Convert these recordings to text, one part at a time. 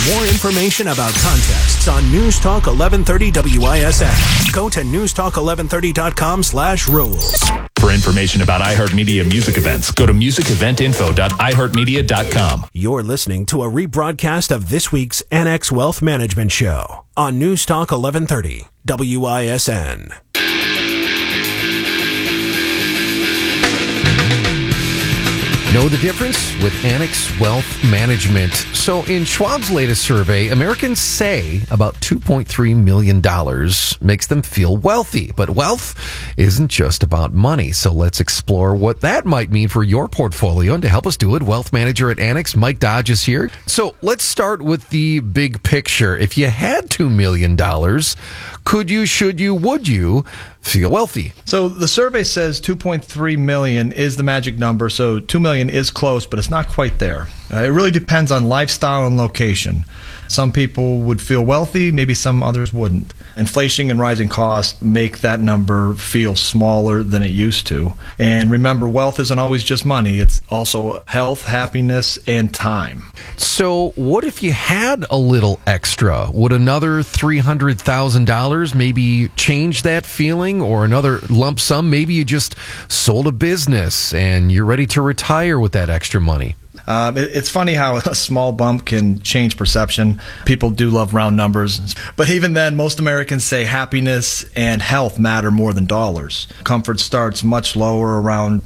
More information about contests on News Talk 1130 WISN. Go to newstalk1130.com/rules. For information about iHeartMedia music events, go to musiceventinfo.iheartmedia.com. You're listening to a rebroadcast of this week's Annex Wealth Management Show on News Talk 1130 WISN. Know the difference with Annex Wealth Management. So in Schwab's latest survey, Americans say about $2.3 million makes them feel wealthy. But wealth isn't just about money. So let's explore what that might mean for your portfolio. And to help us do it, wealth manager at Annex, Mike Dodge, is here. So let's start with the big picture. If you had $2 million, could you, should you, would you feel wealthy? So the survey says 2.3 million is the magic number. So 2 million is close, but it's not quite there. It really depends on lifestyle and location. Some people would feel wealthy, maybe some others wouldn't. Inflation and rising costs make that number feel smaller than it used to. And remember, wealth isn't always just money. It's also health, happiness, and time. So what if you had a little extra? Would another $300,000 maybe change that feeling, or another lump sum? Maybe you just sold a business and you're ready to retire with that extra money. It's funny how a small bump can change perception. People do love round numbers. But even then, most Americans say happiness and health matter more than dollars. Comfort starts much lower, around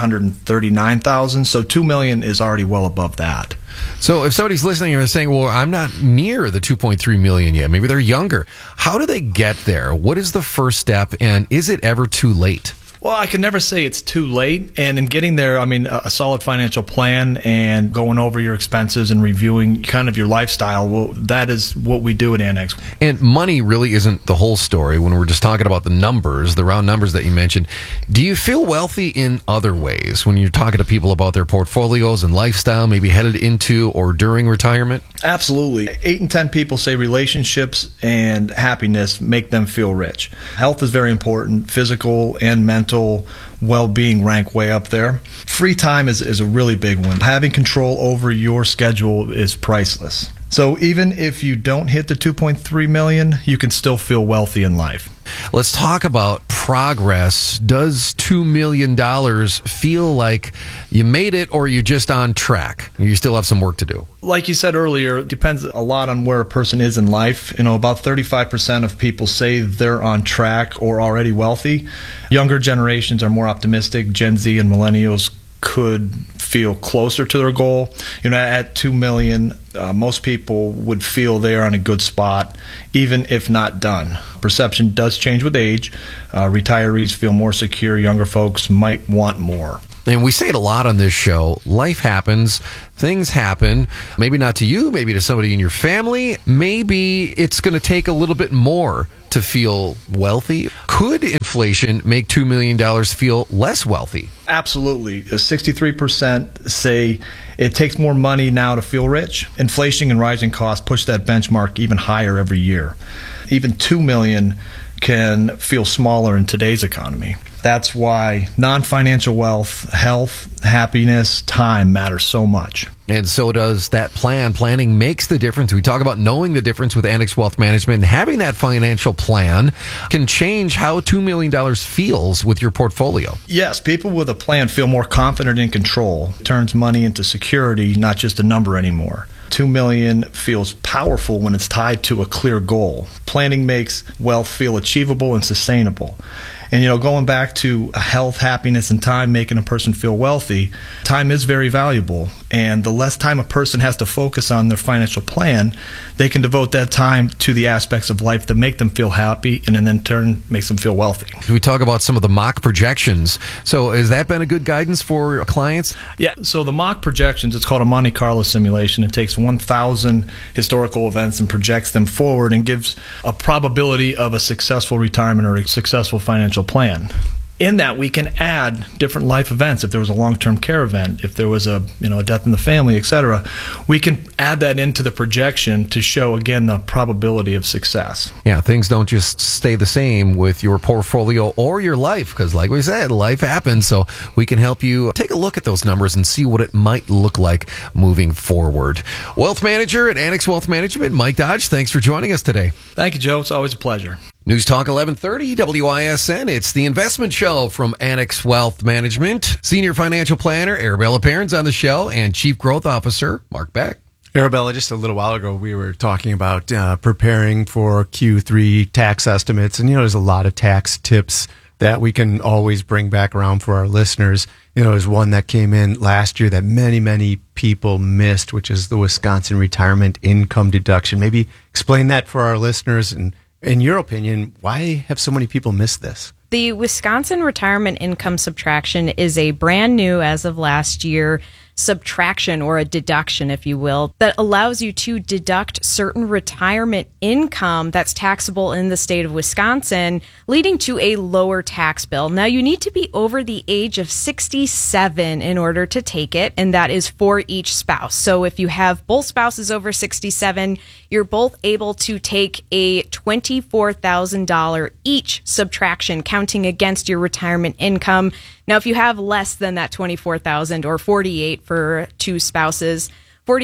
$839,000. So $2 million is already well above that. So if somebody's listening and they're saying, well, I'm not near the 2.3 million yet, maybe they're younger, how do they get there? What is the first step, and is it ever too late? Well, I can never say it's too late. And in getting there, I mean, a solid financial plan and going over your expenses and reviewing kind of your lifestyle, well, that is what we do at Annex. And money really isn't the whole story when we're just talking about the numbers, the round numbers that you mentioned. Do you feel wealthy in other ways when you're talking to people about their portfolios and lifestyle, maybe headed into or during retirement? Absolutely. 8 in 10 people say relationships and happiness make them feel rich. Health is very important, physical and mental. Well-being rank way up there. Free time is a really big one. Having control over your schedule is priceless. So even if you don't hit the 2.3 million, you can still feel wealthy in life. Let's talk about progress. Does $2 million feel like you made it, or you're just on track? You still have some work to do. Like you said earlier, it depends a lot on where a person is in life. You know, about 35% of people say they're on track or already wealthy. Younger generations are more optimistic. Gen Z and millennials could feel closer to their goal. You know, at 2 million, most people would feel they're on a good spot, even if not done. Perception does change with age. Retirees feel more secure. Younger folks might want more. And we say it a lot on this show. Life happens. Things happen. Maybe not to you, maybe to somebody in your family. Maybe it's going to take a little bit more to feel wealthy. Could inflation make $2 million feel less wealthy? Absolutely. 63% say it takes more money now to feel rich. Inflation and rising costs push that benchmark even higher every year. Even 2 million can feel smaller in today's economy. That's why non-financial wealth, health, happiness, time matter so much. And so does that plan. Planning makes the difference. We talk about knowing the difference with Annex Wealth Management, and having that financial plan can change how $2 million feels with your portfolio. Yes, people with a plan feel more confident in control. It turns money into security, not just a number anymore. 2 million feels powerful when it's tied to a clear goal. Planning makes wealth feel achievable and sustainable. And, you know, going back to health, happiness, and time making a person feel wealthy, time is very valuable. And the less time a person has to focus on their financial plan, they can devote that time to the aspects of life that make them feel happy, and then in turn makes them feel wealthy. We talk about some of the mock projections. So has that been a good guidance for clients? Yeah, so the mock projections, it's called a Monte Carlo simulation. It takes 1,000 historical events and projects them forward and gives a probability of a successful retirement or a successful financial plan. In that, we can add different life events. If there was a long-term care event, if there was a death in the family, etc., we can add that into the projection to show, again, the probability of success. Yeah, things don't just stay the same with your portfolio or your life, because like we said, life happens. So we can help you take a look at those numbers and see what it might look like moving forward. Wealth manager at Annex Wealth Management, Mike Dodge, thanks for joining us today. Thank you, Joe. It's always a pleasure. News Talk 1130 WISN. It's the investment show from Annex Wealth Management. Senior financial planner Arabella Perrins on the show, and Chief Growth Officer Mark Beck. Arabella, just a little while ago, we were talking about preparing for Q3 tax estimates. And, there's a lot of tax tips that we can always bring back around for our listeners. There's one that came in last year that many, many people missed, which is the Wisconsin retirement income deduction. Maybe explain that for our listeners. And in your opinion, why have so many people missed this? The Wisconsin retirement income subtraction is a brand new, as of last year, subtraction, or a deduction, if you will, that allows you to deduct certain retirement income that's taxable in the state of Wisconsin, leading to a lower tax bill. Now, you need to be over the age of 67 in order to take it, and that is for each spouse. So if you have both spouses over 67, you're both able to take a $24,000 each subtraction, counting against your retirement income. Now, if you have less than that $24,000, or 48 for two spouses,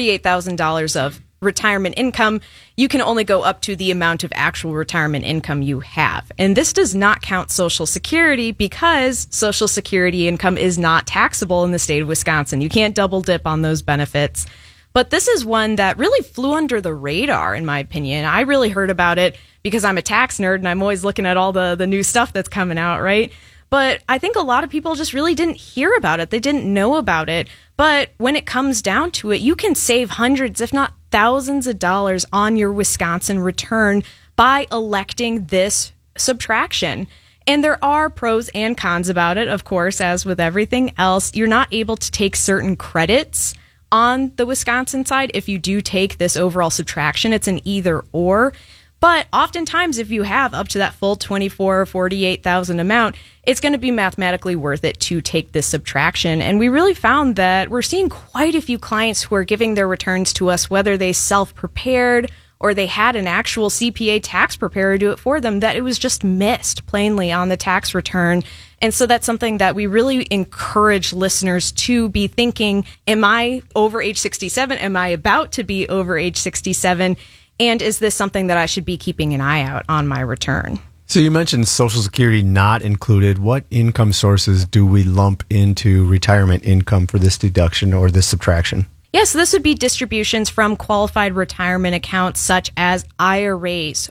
$48,000 of retirement income, you can only go up to the amount of actual retirement income you have. And this does not count Social Security, because Social Security income is not taxable in the state of Wisconsin. You can't double dip on those benefits. But this is one that really flew under the radar, in my opinion. I really heard about it because I'm a tax nerd and I'm always looking at all the new stuff that's coming out, right? But I think a lot of people just really didn't hear about it. They didn't know about it. But when it comes down to it, you can save hundreds, if not thousands of dollars on your Wisconsin return by electing this subtraction. And there are pros and cons about it, of course, as with everything else. You're not able to take certain credits on the Wisconsin side if you do take this overall subtraction. It's an either or. But oftentimes, if you have up to that full $24,000 or $48,000 amount, it's going to be mathematically worth it to take this subtraction. And we really found that we're seeing quite a few clients who are giving their returns to us, whether they self-prepared or they had an actual CPA tax preparer do it for them, that it was just missed plainly on the tax return. And so that's something that we really encourage listeners to be thinking, am I over age 67? Am I about to be over age 67? And is this something that I should be keeping an eye out on my return? So you mentioned Social Security not included. What income sources do we lump into retirement income for this deduction or this subtraction? Yes, this would be distributions from qualified retirement accounts such as IRAs,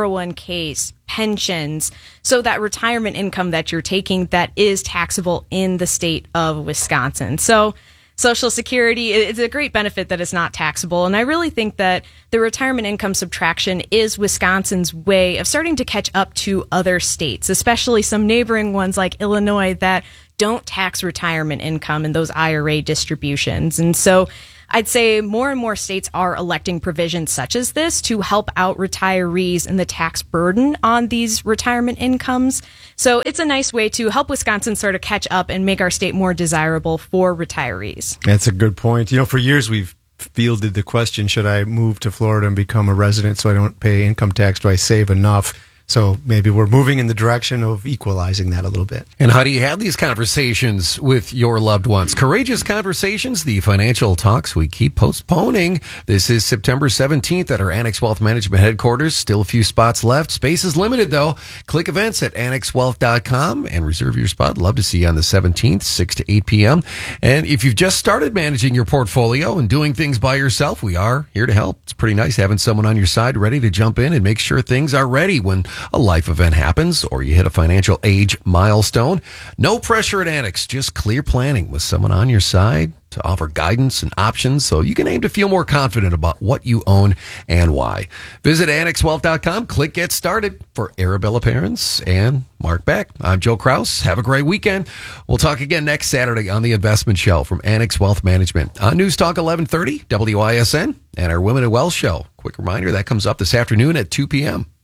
401ks, pensions. So that retirement income that you're taking that is taxable in the state of Wisconsin. So Social Security is a great benefit that is not taxable. And I really think that the retirement income subtraction is Wisconsin's way of starting to catch up to other states, especially some neighboring ones like Illinois that don't tax retirement income and those IRA distributions. And so I'd say more and more states are electing provisions such as this to help out retirees and the tax burden on these retirement incomes. So it's a nice way to help Wisconsin sort of catch up and make our state more desirable for retirees. That's a good point. For years we've fielded the question, should I move to Florida and become a resident so I don't pay income tax? Do I save enough? So maybe we're moving in the direction of equalizing that a little bit. And how do you have these conversations with your loved ones? Courageous Conversations, the financial talks we keep postponing. This is September 17th at our Annex Wealth Management headquarters. Still a few spots left. Space is limited, though. Click events at annexwealth.com and reserve your spot. Love to see you on the 17th, 6 to 8 p.m. And if you've just started managing your portfolio and doing things by yourself, we are here to help. It's pretty nice having someone on your side ready to jump in and make sure things are ready when a life event happens or you hit a financial age milestone. No pressure at Annex, just clear planning with someone on your side to offer guidance and options so you can aim to feel more confident about what you own and why. Visit annexwealth.com, click Get Started. For Arabella Perrins and Mark Beck, I'm Joe Kraus. Have a great weekend. We'll talk again next Saturday on The Investment Show from Annex Wealth Management on News Talk 1130 WISN and our Women at Wealth show. Quick reminder, that comes up this afternoon at 2 p.m.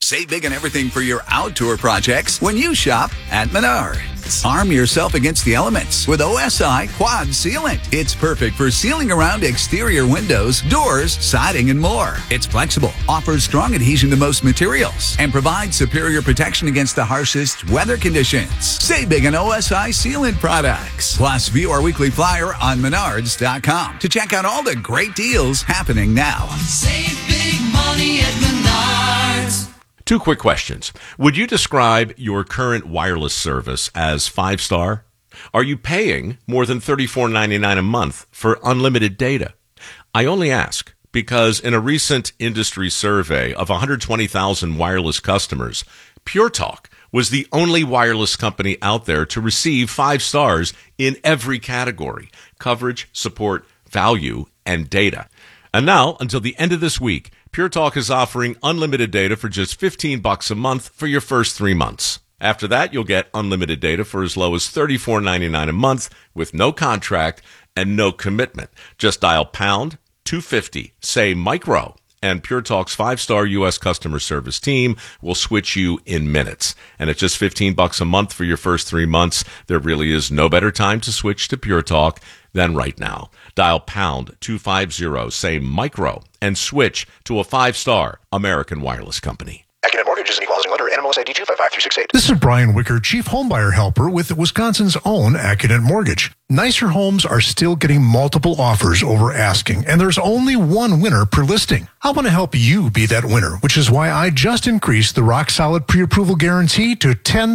Save big on everything for your outdoor projects when you shop at Menards. Arm yourself against the elements with OSI Quad Sealant. It's perfect for sealing around exterior windows, doors, siding, and more. It's flexible, offers strong adhesion to most materials, and provides superior protection against the harshest weather conditions. Save big on OSI Sealant products. Plus, view our weekly flyer on Menards.com to check out all the great deals happening now. Save big money at Menards. 2 quick questions. Would you describe your current wireless service as 5-star? Are you paying more than $34.99 a month for unlimited data? I only ask because in a recent industry survey of 120,000 wireless customers, Pure Talk was the only wireless company out there to receive 5 stars in every category: coverage, support, value, and data. And now, until the end of this week, Pure Talk is offering unlimited data for just $15 a month for your first 3 months. After that, you'll get unlimited data for as low as $34.99 a month with no contract and no commitment. Just dial pound 250, say micro, and Pure Talk's 5-star U.S. customer service team will switch you in minutes. And at just $15 a month for your first 3 months, there really is no better time to switch to Pure Talk than right now. Dial pound 250, say micro, and switch to a 5-star American wireless company. AccuNet Mortgage is an equal housing lender. NMLS ID 255368. This is Brian Wicker, Chief Homebuyer Helper with Wisconsin's own AccuNet Mortgage. Nicer homes are still getting multiple offers over asking, and there's only one winner per listing. I want to help you be that winner, which is why I just increased the rock-solid pre-approval guarantee to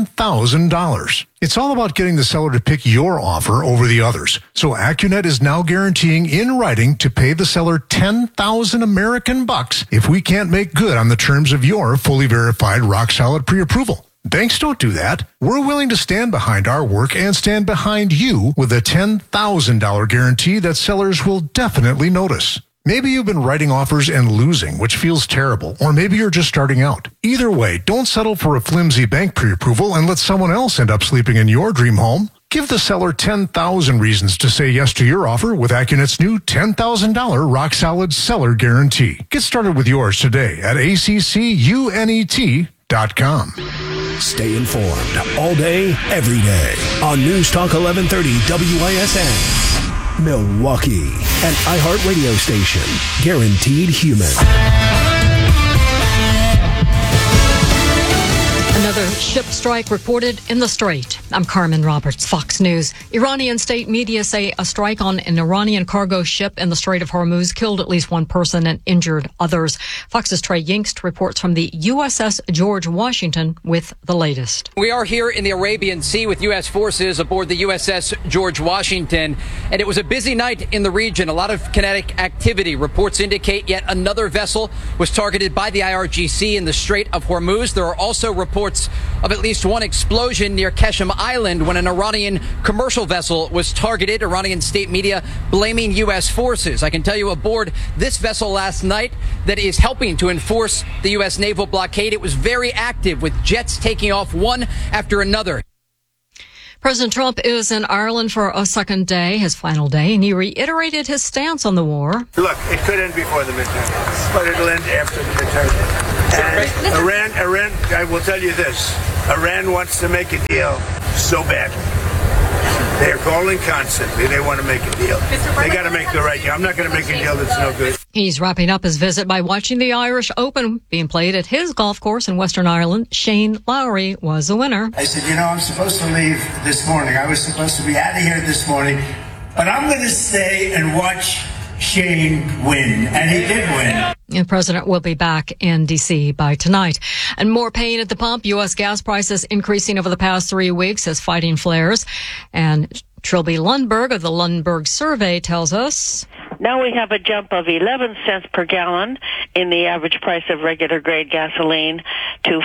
$10,000. It's all about getting the seller to pick your offer over the others. So AccuNet is now guaranteeing in writing to pay the seller $10,000 American bucks if we can't make good on the terms of your fully verified rock-solid pre-approval. Banks don't do that. We're willing to stand behind our work and stand behind you with a $10,000 guarantee that sellers will definitely notice. Maybe you've been writing offers and losing, which feels terrible, or maybe you're just starting out. Either way, don't settle for a flimsy bank pre-approval and let someone else end up sleeping in your dream home. Give the seller 10,000 reasons to say yes to your offer with AccuNet's new $10,000 rock-solid seller guarantee. Get started with yours today at ACCUNET.com. Stay informed all day, every day on News Talk 1130 WISN. Milwaukee, an iHeartRadio station. Guaranteed human. Another ship strike reported in the Strait. I'm Carmen Roberts, Fox News. Iranian state media say a strike on an Iranian cargo ship in the Strait of Hormuz killed at least one person and injured others. Fox's Trey Yingst reports from the USS George Washington with the latest. We are here in the Arabian Sea with U.S. forces aboard the USS George Washington, and it was a busy night in the region. A lot of kinetic activity. Reports indicate yet another vessel was targeted by the IRGC in the Strait of Hormuz. There are also reports of at least one explosion near Keshem Island when an Iranian commercial vessel was targeted. Iranian state media blaming U.S. forces. I can tell you aboard this vessel last night that is helping to enforce the U.S. naval blockade, it was very active with jets taking off one after another. President Trump is in Ireland for a second day, his final day, and he reiterated his stance on the war. Look, it could end before the midterm, but it'll end after the midterm. And Iran, I will tell you this, Iran wants to make a deal so badly. They're calling constantly. They want to make a deal. They got to make the right deal. I'm not going to make a deal that's no good. He's wrapping up his visit by watching the Irish Open being played at his golf course in Western Ireland. Shane Lowry was the winner. I said, I'm supposed to leave this morning. I was supposed to be out of here this morning, but I'm going to stay and watch Shane win. And he did win. The president will be back in D.C. by tonight. And more pain at the pump. U.S. gas prices increasing over the past 3 weeks as fighting flares. And Trilby Lundberg of the Lundberg Survey tells us. Now we have a jump of 11 cents per gallon in the average price of regular grade gasoline to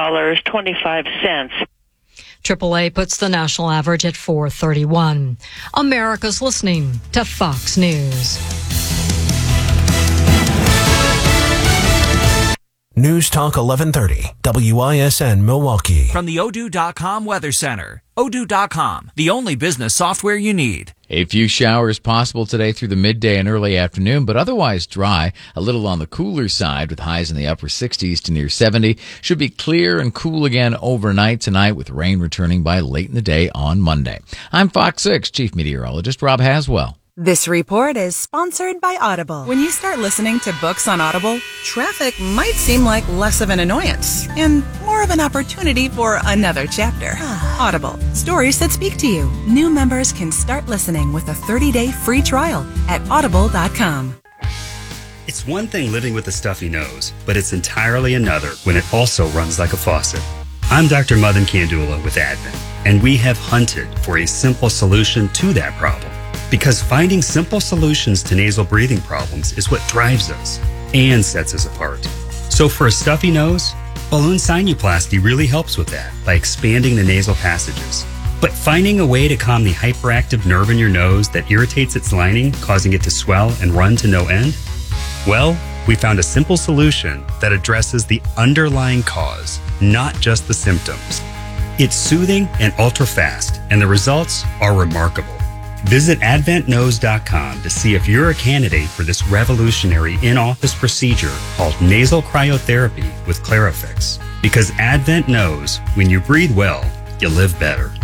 $4.25. AAA puts the national average at $4.31. America's listening to Fox News. News Talk 1130, WISN Milwaukee. From the Odoo.com Weather Center. Odoo.com, the only business software you need. A few showers possible today through the midday and early afternoon, but otherwise dry. A little on the cooler side with highs in the upper 60s to near 70. Should be clear and cool again overnight tonight with rain returning by late in the day on Monday. I'm Fox 6 Chief Meteorologist Rob Haswell. This report is sponsored by Audible. When you start listening to books on Audible, traffic might seem like less of an annoyance and more of an opportunity for another chapter. Audible, stories that speak to you. New members can start listening with a 30-day free trial at audible.com. It's one thing living with a stuffy nose, but it's entirely another when it also runs like a faucet. I'm Dr. Madan Kandula with Advent, and we have hunted for a simple solution to that problem. Because finding simple solutions to nasal breathing problems is what drives us and sets us apart. So for a stuffy nose, balloon sinuplasty really helps with that by expanding the nasal passages. But finding a way to calm the hyperactive nerve in your nose that irritates its lining, causing it to swell and run to no end? Well, we found a simple solution that addresses the underlying cause, not just the symptoms. It's soothing and ultra-fast, and the results are remarkable. Visit AdventNose.com to see if you're a candidate for this revolutionary in-office procedure called nasal cryotherapy with Clarifix. Because Advent knows when you breathe well, you live better.